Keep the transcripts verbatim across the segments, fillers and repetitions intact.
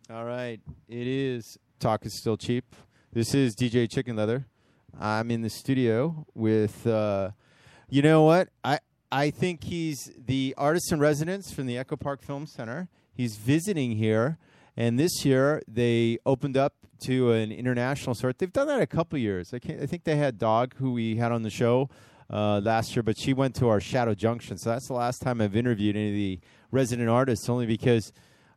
All right. It is Talk is Still Cheap. This is D J Chicken Leather. I'm in the studio with, uh, you know what? I, I think he's the artist in residence from the Echo Park Film Center. He's visiting here. And this year, they opened up to an international sort. They've done that a couple years. I, can't, I think they had Dog, who we had on the show uh, last year, but she went to our Shadow Junction. So that's the last time I've interviewed any of the resident artists, only because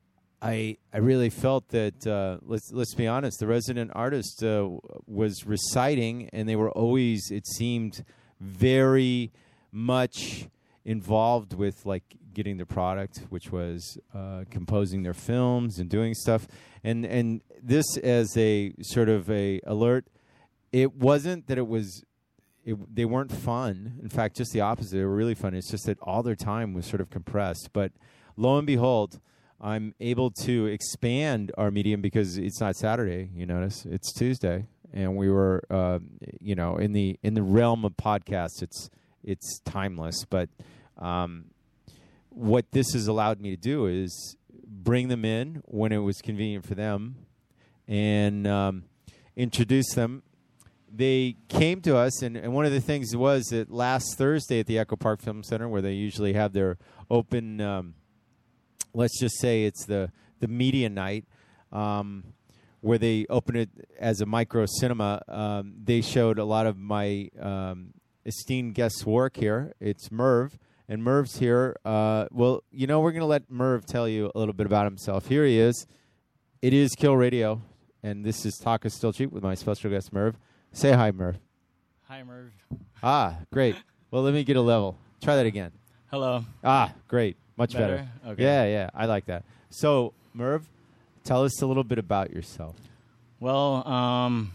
I I really felt that, uh, let's let's be honest, the resident artist uh, was reciting, and they were always, it seemed, very much involved with, like, getting the product, which was uh, composing their films and doing stuff. And and this as a sort of a alert, it wasn't that it was, it, they weren't fun. In fact, just the opposite. They were really fun. It's just that all their time was sort of compressed. But lo and behold, I'm able to expand our medium because it's not Saturday, you notice. It's Tuesday. And we were, uh, you know, in the in the realm of podcasts, it's it's timeless. But um, what this has allowed me to do is bring them in when it was convenient for them and um, introduce them. They came to us, and, and one of the things was that last Thursday at the Echo Park Film Center, where they usually have their open, um, let's just say it's the, the media night, um, where they open it as a micro cinema, um, they showed a lot of my um, esteemed guests' work here. It's Merv. And Merv's here. Uh, well, you know, we're going to let Merv tell you a little bit about himself. Here he is. It is Kill Radio, and this is Talk is Still Cheap with my special guest, Merv. Say hi, Merv. Hi, Merv. Ah, great. Well, let me get a level. Try that again. Hello. Ah, great. Much better. better? Okay. Yeah, yeah. I like that. So, Merv, tell us a little bit about yourself. Well, um,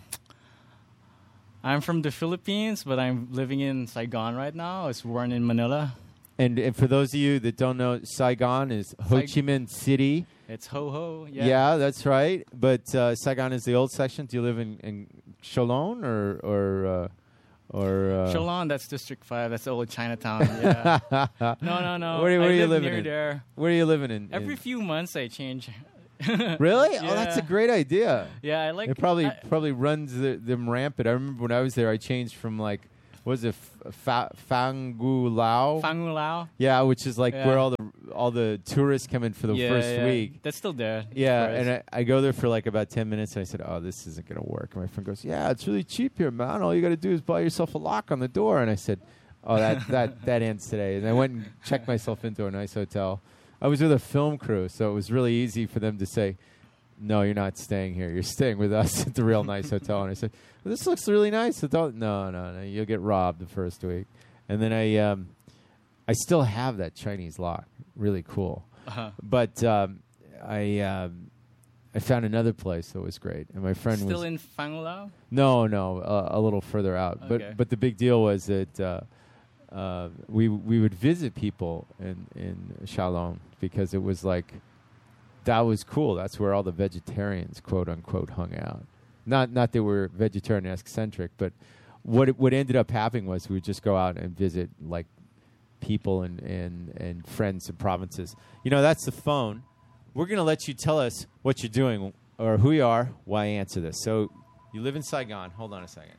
I'm from the Philippines, but I'm living in Saigon right now. I was born in Manila. And, and for those of you that don't know, Saigon is Ho Chi Minh City. It's Ho Ho. Yeah, yeah that's right. But uh, Saigon is the old section. Do you live in, in Cholon or or uh, or uh, Cholon? That's District Five. That's the old Chinatown. Yeah. no, no, no. Where, where I are you live living near in? There. Where are you living in? Every in? few months, I change. Really? Yeah. Oh, that's a great idea. Yeah, I like it. Probably I, probably runs the, them rampant. I remember when I was there, I changed from like. What was it Fa- Fangu Lao? Fangu Lao. Yeah, which is like yeah. where all the all the tourists come in for the yeah, first yeah. week. That's still there. Yeah, and I, I go there for like about ten minutes, and I said, "Oh, this isn't going to work." And my friend goes, "Yeah, it's really cheap here, man. All you got to do is buy yourself a lock on the door." And I said, "Oh, that that that ends today." And I went and checked myself into a nice hotel. I was with a film crew, so it was really easy for them to say, "No, you're not staying here. You're staying with us at the real nice hotel." And I said, well, "This looks really nice." I thought, no, no, no, you'll get robbed the first week. And then I, um, I still have that Chinese lock. Really cool. Uh-huh. But um, I, um, I found another place that was great, and my friend still was in Fangu Lao. No, no, uh, a little further out. Okay. But but the big deal was that uh, uh, we we would visit people in in Chalon because it was like. That was cool. That's where all the vegetarians, quote unquote, hung out. Not not that we're vegetarian eccentric, but what it, what ended up happening was we would just go out and visit like people and, and, and friends and provinces. You know, that's the phone. We're going to let you tell us what you're doing or who you are while I answer this. So you live in Saigon. Hold on a second.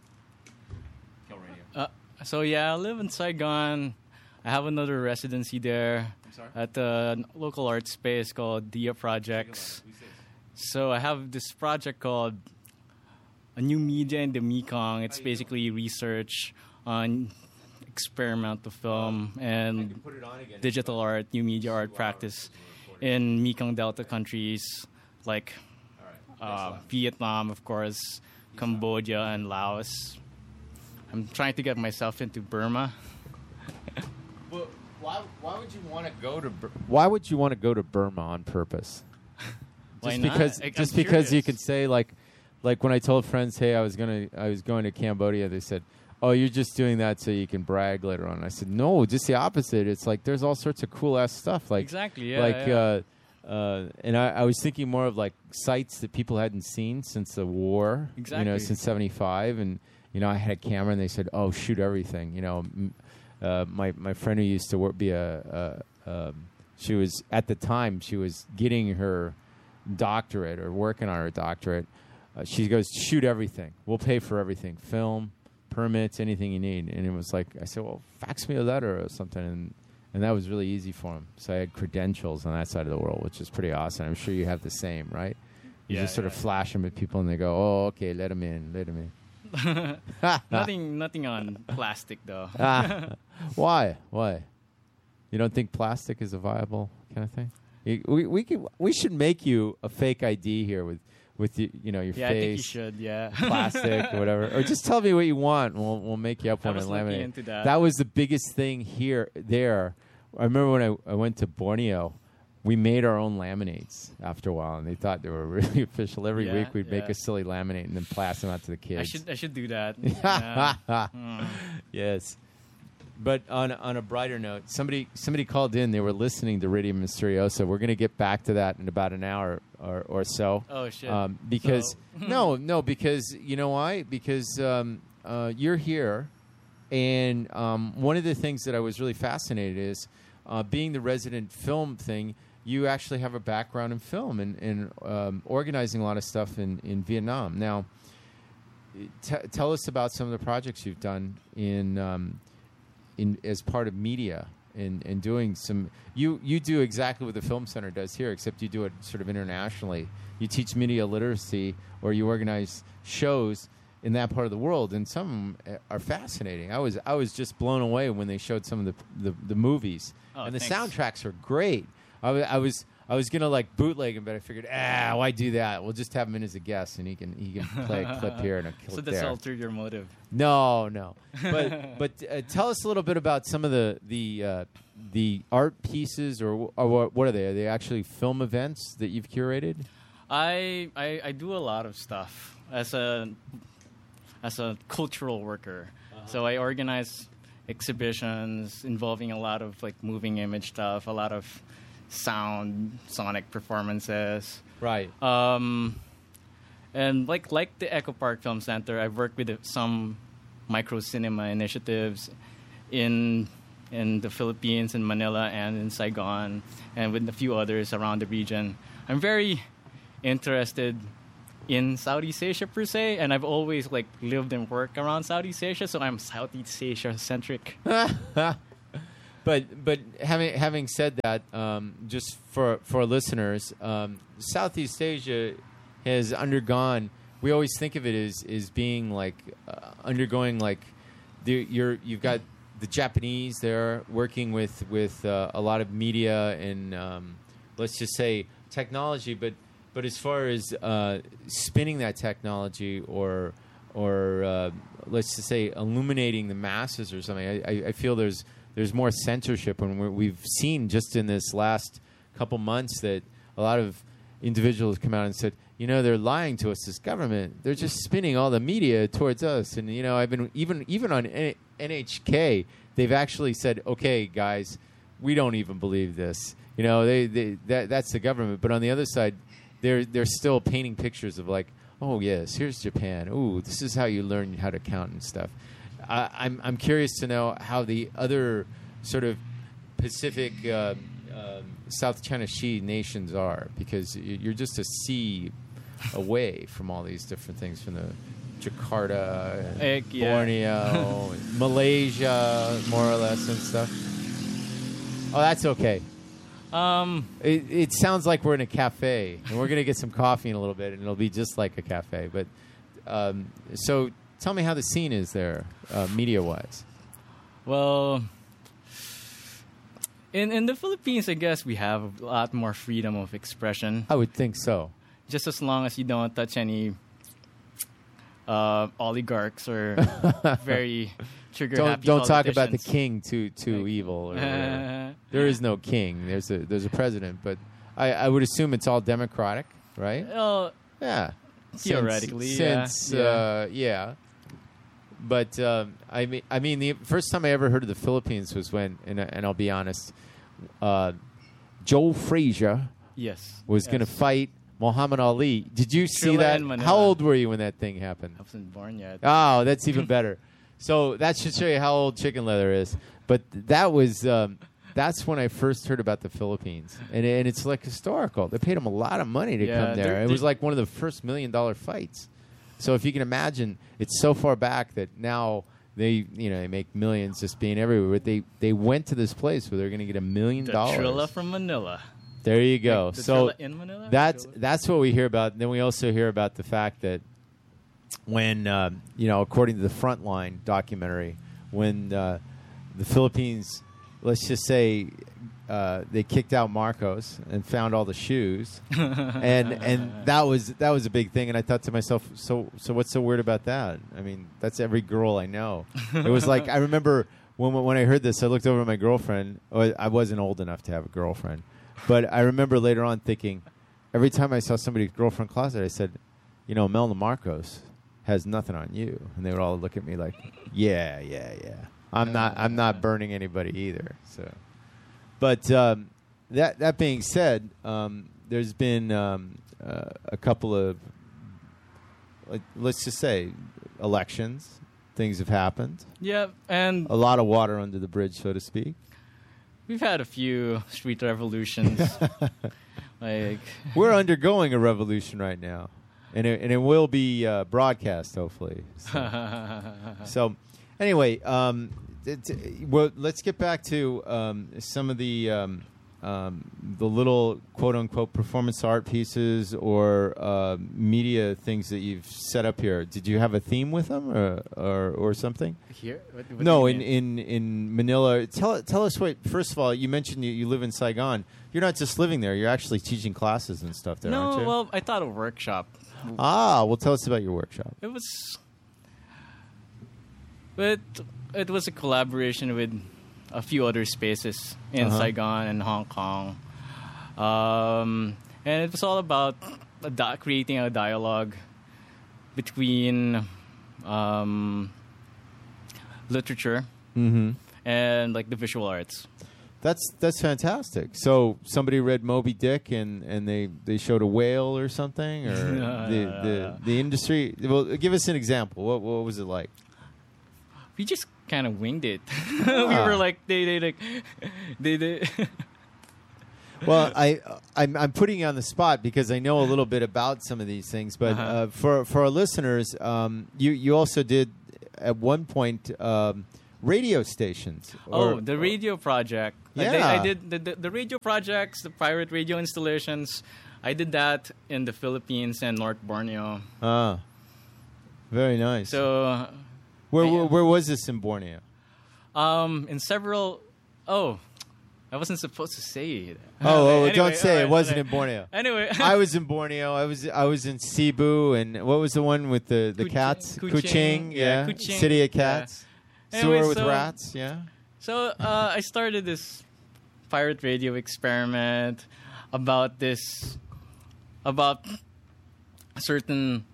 Kill Radio. Uh, so yeah, I live in Saigon. I have another residency there at the local art space called Dia Projects. So I have this project called A New Media in the Mekong. It's basically research on experimental film and digital art, new media art practice in Mekong Delta countries like uh, Vietnam, of course, Cambodia, and Laos. I'm trying to get myself into Burma. Well, why, why would you want to go to Bur- Why would you want to go to Burma on purpose? Why just not? because I, just I'm because you curious. could say like like when I told friends, hey, I was gonna I was going to Cambodia, they said, oh, you're just doing that so you can brag later on. I said, no, just the opposite. It's like there's all sorts of cool ass stuff. Like exactly, yeah. Like yeah. uh, uh, and I, I was thinking more of like sites that people hadn't seen since the war. Exactly. You know, since seventy-five, and you know I had a camera, and they said, oh, shoot everything. You know. M- Uh, my my friend who used to work be a, a um, she was at the time she was getting her doctorate or working on her doctorate, uh, she goes, shoot everything. We'll pay for everything. Film, permits, anything you need. And it was like, I said, well, fax me a letter or something. And, and that was really easy for him. So I had credentials on that side of the world, which is pretty awesome. I'm sure you have the same, right? You yeah, just sort yeah. of flash them at people and they go, oh, okay, let them in, let them in. nothing, nothing on plastic though. ah, why? Why? You don't think plastic is a viable kind of thing? You, we we could, we should make you a fake I D here with with you, you know your yeah, face. I think you should. Yeah, plastic or whatever, or just tell me what you want, and we'll we'll make you up I one was and looking laminate. into that. That was the biggest thing here there. I remember when I, I went to Borneo. We made our own laminates after a while, and they thought they were really official. Every Yeah, week we'd make yeah. a silly laminate and then blast them out to the kids. I should, I should do that. yeah. mm. Yes. But on on a brighter note, somebody somebody called in. They were listening to Radio Misterioso. We're going to get back to that in about an hour or, or so. Oh shit! Um, because So- no, no, because you know why? Because um, uh, you're here, and um, one of the things that I was really fascinated is uh, being the resident film thing. You actually have a background in film and, and um, organizing a lot of stuff in, in Vietnam. Now, t- tell us about some of the projects you've done in um, in as part of media and, and doing some. You you do exactly what the Film Center does here, except you do it sort of internationally. You teach media literacy, or you organize shows in that part of the world, and some of them are fascinating. I was I was just blown away when they showed some of the the, the movies, Oh, and the thanks. soundtracks are great. I, w- I was I was gonna like bootleg him, but I figured, ah, why do that? We'll just have him in as a guest, and he can he can play a clip here and a clip So that's there. altered your motive. No, no. But but uh, tell us a little bit about some of the the uh, the art pieces, or, or what, what are they? Are they actually film events that you've curated? I, I I do a lot of stuff as a as a cultural worker. Uh-huh. So I organize exhibitions involving a lot of like moving image stuff, a lot of sound, sonic performances. Right. Um, and like like the Echo Park Film Center, I've worked with some micro cinema initiatives in in the Philippines, in Manila, and in Saigon, and with a few others around the region. I'm very interested in Southeast Asia per se, and I've always like lived and worked around Southeast Asia, so I'm Southeast Asia centric. But but having having said that, um, just for for our listeners, um, Southeast Asia has undergone. We always think of it as as being like uh, undergoing like the, you're you've got the Japanese there working with with uh, a lot of media and um, let's just say technology, but but as far as uh, spinning that technology or or uh, let's just say illuminating the masses or something, I, I, I feel there's there's more censorship, and we're, we've seen just in this last couple months that a lot of individuals come out and said, you know, they're lying to us, this government. They're just spinning all the media towards us. And, you know, I've been even even on N H K, they've actually said, okay, guys, we don't even believe this. You know, they, they that that's the government. But on the other side, they're they're still painting pictures of like, oh, yes, here's Japan. Ooh, this is how you learn how to count and stuff. Uh, I'm I'm curious to know how the other sort of Pacific uh, uh, South China Sea nations are, because y- you're just a sea away from all these different things, from the Jakarta, and Egg, yeah. Borneo, and Malaysia, more or less, and stuff. Oh, that's okay. Um, It, it sounds like we're in a cafe, and we're going to get some coffee in a little bit, and it'll be just like a cafe. But um, so tell me how the scene is there, uh, media-wise. well, in in the Philippines, I guess we have a lot more freedom of expression. I would think so. Just as long as you don't touch any uh, oligarchs or very trigger Don't happy don't talk about the politicians. king too too Like- evil. Or whatever. There is no king. There's a there's a president, but I, I would assume it's all democratic, right? Well, Yeah, Theoretically, since, yeah. since uh, yeah. But um, I mean, I mean, the first time I ever heard of the Philippines was when, and, and I'll be honest, uh, Joe Frazier yes. was going to yes. fight Muhammad Ali. Did you see Trilla that? in Manila. How old were you when that thing happened? I wasn't born yet. Oh, that's even better. So that should show you how old Chicken Leather is. But that was um, that's when I first heard about the Philippines, and and it's like historical. They paid him a lot of money to Yeah, come there. they're- It was they're- like one of the first million dollar fights. So if you can imagine, it's so far back that now they you know they make millions just being everywhere. But they they went to this place where they're going to get a million The dollars. Trilla from Manila. There you go. Like the so Trilla in Manila? that's Trilla? that's what we hear about. Then we also hear about the fact that when um, you know, according to the Frontline documentary, when uh, the Philippines, let's just say, uh, they kicked out Marcos and found all the shoes, and and that was that was a big thing. And I thought to myself, so so what's so weird about that? I mean, that's every girl I know. It was like I remember when when I heard this, I looked over at my girlfriend. Oh, I wasn't old enough to have a girlfriend, but I remember later on thinking, every time I saw somebody's girlfriend closet, I said, you know, Melna Marcos has nothing on you, and they would all look at me like, yeah, yeah, yeah. I'm not I'm not burning anybody either. So, but um, that that being said, um, there's been um, uh, a couple of, like, let's just say, elections. Things have happened. Yeah, and A lot of water under the bridge, so to speak. we've had a few street revolutions. like We're undergoing a revolution right now, and it, and it will be uh, broadcast, hopefully. So, so anyway, um, it, it- well, let's get back to um, some of the um, um, the little quote unquote performance art pieces or uh, media things that you've set up here. Did you have a theme with them, or or, or something? here? What, what do No, you in, mean? in, in Manila. Tell tell us what. First of all, you mentioned you, you live in Saigon. You're not just living there. You're actually teaching classes and stuff there, aren't No, you? well, I thought a workshop. Ah, well, tell us about your workshop. It was, but it was a collaboration with a few other spaces in Uh-huh. Saigon and Hong Kong, um, and it was all about a di- creating a dialogue between um, literature Mm-hmm. and like the visual arts. That's that's fantastic. So somebody read Moby Dick and, and they, they showed a whale or something, or No, the, no, no, the no. the industry. Well, give us an example. What what was it like? We just kind of winged it. we Ah. were like they they like they they. Well, I I'm, I'm putting you on the spot because I know a little bit about some of these things. But Uh-huh. uh, for for our listeners, um, you you also did at one point um, radio stations. Oh, or- the radio project. Like they, Yeah. I did the, the, the radio projects, the pirate radio installations. I did that in the Philippines and North Borneo. Ah, very nice. So, uh, where, I- where where was this in Borneo? um, in several. Oh, I wasn't supposed to say it. Oh, oh Anyway, don't say it. alright, It wasn't in alright. Borneo. Anyway, I was in Borneo. I was I was in Cebu, and what was the one with the, the Kuching- cats? Kuching, yeah. yeah, Kuching, City of yeah. Cats. Anyway, Sewer with so- rats, yeah. So uh, I started this pirate radio experiment about this, about certain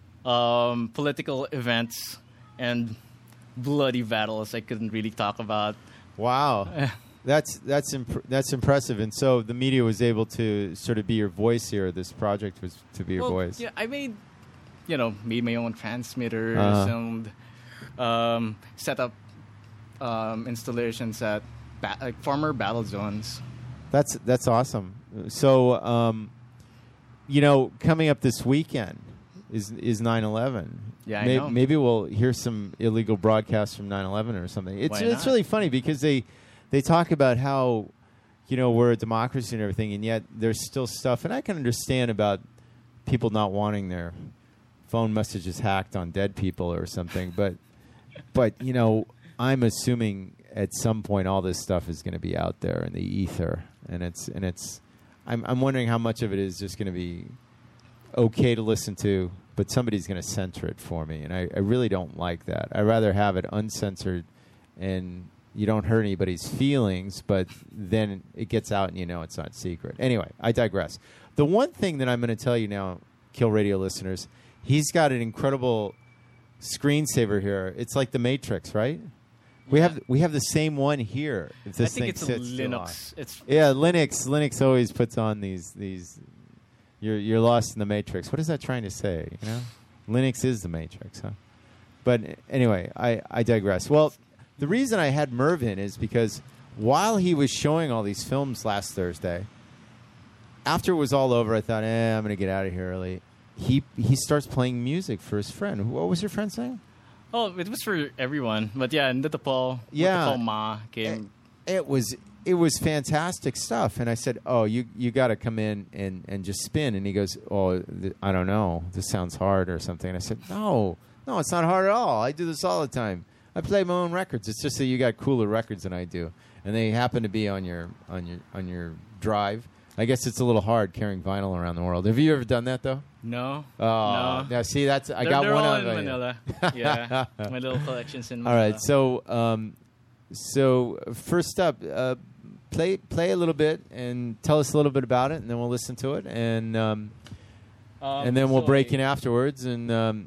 um, political events and bloody battles I couldn't really talk about. Wow. That's that's imp- that's impressive. And so the media was able to sort of be your voice here. This project was to be your Well, voice. yeah, I made, you know, made my own transmitters Uh-huh. and um, set up um, installations at ba- like former battle zones. That's that's awesome. So, um, you know, coming up this weekend is is nine eleven. Yeah, I May- know. Maybe we'll hear some illegal broadcasts from nine eleven or something. It's Why it's not? really funny because they they talk about how, you know, we're a democracy and everything, and yet there's still stuff. And I can understand about people not wanting their phone messages hacked on dead people or something, but but you know, I'm assuming at some point all this stuff is going to be out there in the ether, and it's and it's. I'm I'm wondering how much of it is just going to be okay to listen to, but somebody's going to censor it for me, and I, I really don't like that. I'd rather have it uncensored, and you don't hurt anybody's feelings, but then it gets out and you know it's not secret. Anyway, I digress. The one thing that I'm going to tell you now, Kill Radio listeners, he's got an incredible screensaver here. It's like the Matrix, right? We Yeah. have we have the same one here. If this I think thing it's a sits still on. Linux. It's Yeah, Linux. Linux always puts on these these. You're you're lost in the matrix. What is that trying to say? You know, Linux is the matrix, huh? But anyway, I I digress. Well, the reason I had Merv in is because while he was showing all these films last Thursday, after it was all over, I thought, eh, I'm going to get out of here early. He he starts playing music for his friend. What was your friend saying? Oh, it was for everyone. But yeah, Ndito Paul, Yeah. Paul Ma came. It, it was it was fantastic stuff. And I said, oh, you you got to come in and, and just spin. And he goes, oh, th- I don't know. This sounds hard or something. And I said, no, no, it's not hard at all. I do this all the time. I play my own records. It's just that you got cooler records than I do. And they happen to be on your on your on your drive. I guess it's a little hard carrying vinyl around the world. Have you ever done that though? No. Oh, no. yeah. See, that's I they're, got they're one all out in of Manila. Yeah, my little collections in All Manila. right, so um, so first up, uh, play play a little bit and tell us a little bit about it, and then we'll listen to it, and um, Um, and then we'll so break I, in afterwards, and um,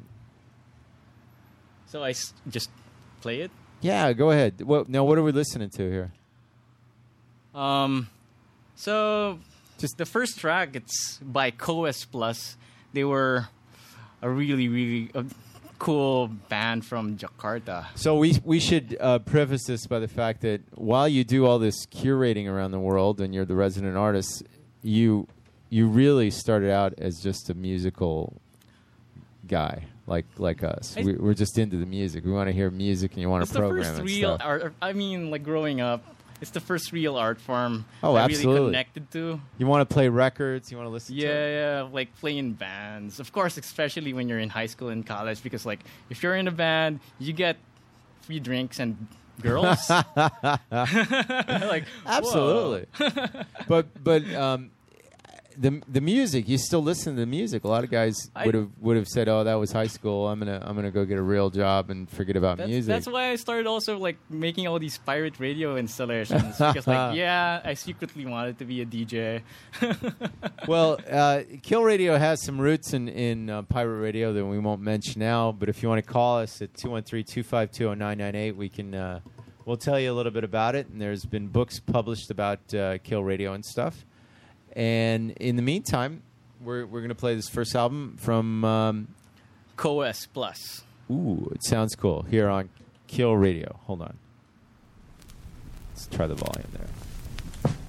So I s- just play it. yeah, go ahead. What now? What are we listening to here? Um, so just the first track, it's by Coes Plus. They were a really, really uh, cool band from Jakarta. So we we should uh, preface this by the fact that while you do all this curating around the world and you're the resident artist, you you really started out as just a musical guy like like us. I- We, we're just into the music. We want to hear music, and you want It's to the program first and real stuff. art. I mean, like growing up, it's the first real art form Oh, I absolutely. really connected to. You want to play records. You want to listen. Yeah, to it? yeah, like playing bands. Of course, especially when you're in high school and college, because like if you're in a band, you get free drinks and girls. Like Absolutely. whoa. but but um, the the music, you still listen to the music. A lot of guys I- would have would have said, "Oh, that was high school. I'm gonna I'm gonna go get a real job and forget about That's, music." that's why I started also like making all these pirate radio installations because like yeah, I secretly wanted to be a D J. Well, uh, Kill Radio has some roots in, in uh, pirate radio that we won't mention now. But if you want to call us at two one three, two five two, zero nine nine eight, we can uh, we'll tell you a little bit about it. And there's been books published about uh, Kill Radio and stuff. And in the meantime, we're we're gonna play this first album from. Um, Coes Plus. ooh, it sounds cool here on Kill Radio. Hold on, let's try the volume there.